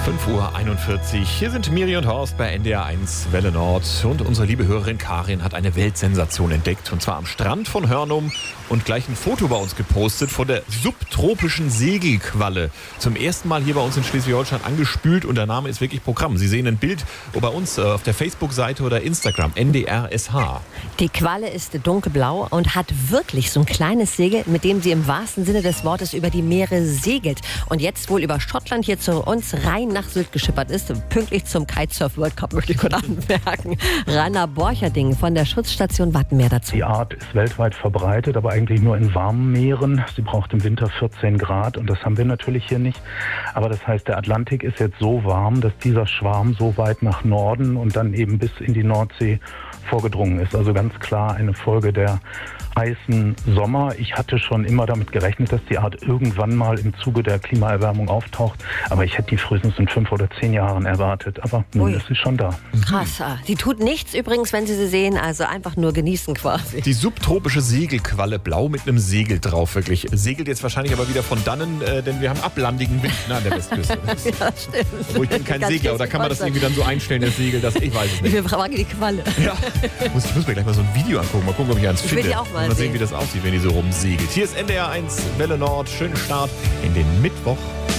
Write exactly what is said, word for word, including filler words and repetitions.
fünf Uhr einundvierzig. Hier sind Miri und Horst bei N D R eins Welle Nord. Und unsere liebe Hörerin Karin hat eine Weltsensation entdeckt. Und zwar am Strand von Hörnum und gleich ein Foto bei uns gepostet von der subtropischen Segelqualle. Zum ersten Mal hier bei uns in Schleswig-Holstein angespült und der Name ist wirklich Programm. Sie sehen ein Bild bei uns auf der Facebook-Seite oder Instagram, N D R S H. Die Qualle ist dunkelblau und hat wirklich so ein kleines Segel, mit dem sie im wahrsten Sinne des Wortes über die Meere segelt. Und jetzt wohl über Schottland hier zu uns rein nach Sylt geschippert ist. Pünktlich zum Kitesurf World Cup, möchte ich kurz anmerken. Rainer Borcherding von der Schutzstation Wattenmeer dazu. Die Art ist weltweit verbreitet, aber eigentlich nur in warmen Meeren. Sie braucht im Winter vierzehn Grad und das haben wir natürlich hier nicht. Aber das heißt, der Atlantik ist jetzt so warm, dass dieser Schwarm so weit nach Norden und dann eben bis in die Nordsee vorgedrungen ist. Also ganz klar eine Folge der heißen Sommer. Ich hatte schon immer damit gerechnet, dass die Art irgendwann mal im Zuge der Klimaerwärmung auftaucht. Aber ich hätte die frühestens in fünf oder zehn Jahren erwartet. Aber nun ist sie schon da. Krass. Die tut nichts übrigens, wenn Sie sie sehen. Also einfach nur genießen quasi. Die subtropische Segelqualle, blau mit einem Segel drauf, wirklich. Segelt jetzt wahrscheinlich aber wieder von dannen, äh, denn wir haben ablandigen Wind an der Westküste. Ja, stimmt. Wo ich bin kein Ganz Segler, oder kann man das irgendwie dann so einstellen, das Segel? Das, ich weiß es nicht. Wir fragen die Qualle. Ja. Ich muss, ich muss mir gleich mal so ein Video angucken. Mal gucken, ob ich eins Ich finde. will die auch mal mal sehen, sehen. wie das aussieht, wenn die so rumsegelt. Hier ist N D R eins Welle Nord. Schönen Start in den Mittwoch.